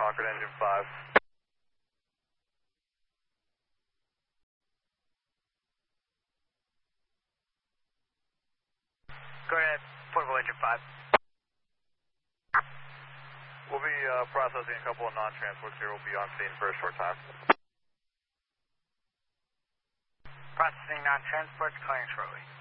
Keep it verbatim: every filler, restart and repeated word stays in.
Concord engine five. Go ahead, portable engine five. We'll be uh, processing a couple of non-transports here. We'll be on scene for a short time. Processing non-transports, calling shortly.